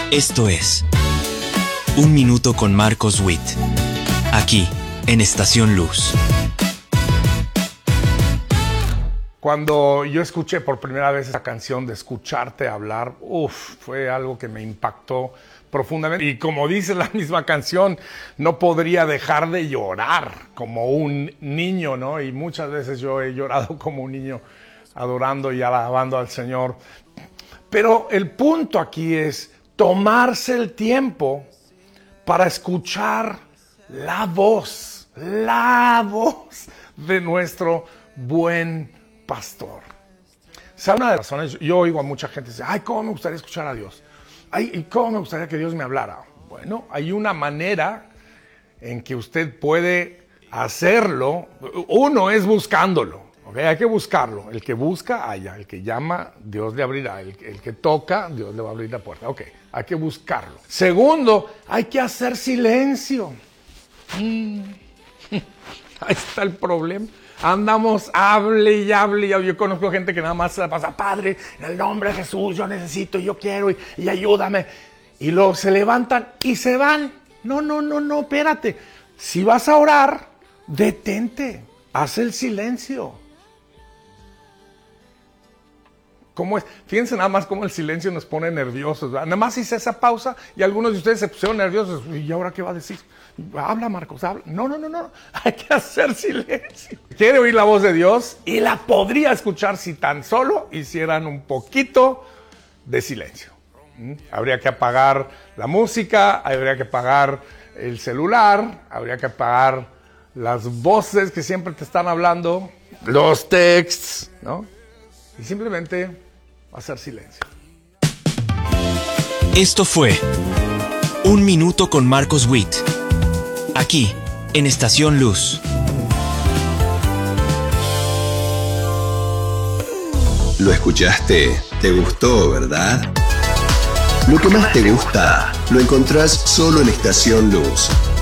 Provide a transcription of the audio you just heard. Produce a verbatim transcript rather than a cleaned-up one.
Esto es Un Minuto con Marcos Witt, aquí en Estación Luz. Cuando yo escuché por primera vez esa canción de Escucharte Hablar, uff, fue algo que me impactó profundamente. Y como dice la misma canción, no podría dejar de llorar como un niño, ¿no? Y muchas veces yo he llorado como un niño adorando y alabando al Señor. Pero el punto aquí es tomarse el tiempo para escuchar la voz, la voz de nuestro buen pastor. ¿Sabe una de las razones? Yo oigo a mucha gente decir, ay, ¿cómo me gustaría escuchar a Dios? Ay, ¿y cómo me gustaría que Dios me hablara? Bueno, hay una manera en que usted puede hacerlo. Uno es buscándolo. Okay, hay que buscarlo. El que busca, halla. El que llama, Dios le abrirá. El, el que toca, Dios le va a abrir la puerta. Ok, hay que buscarlo. Segundo, hay que hacer silencio. Mm. Ahí está el problema. Andamos, hable y hable. Yo conozco gente que nada más se la pasa, Padre, en el nombre de Jesús, yo necesito, yo quiero y, y ayúdame. Y luego se levantan y se van. No, no, no, no, espérate. Si vas a orar, detente. Haz el silencio. ¿Cómo es? Fíjense nada más cómo el silencio nos pone nerviosos, ¿verdad? Nada más hice esa pausa y algunos de ustedes se pusieron nerviosos. ¿Y ahora qué va a decir? Habla, Marcos, habla. No, no, no, no. Hay que hacer silencio. Quiere oír la voz de Dios y la podría escuchar si tan solo hicieran un poquito de silencio. ¿Mm? Habría que apagar la música, habría que apagar el celular, habría que apagar las voces que siempre te están hablando, los texts, ¿no? Y simplemente hacer silencio. Esto fue Un Minuto con Marcos Witt, aquí en Estación Luz. Lo escuchaste, te gustó, ¿verdad? Lo que más te gusta lo encontrás solo en Estación Luz.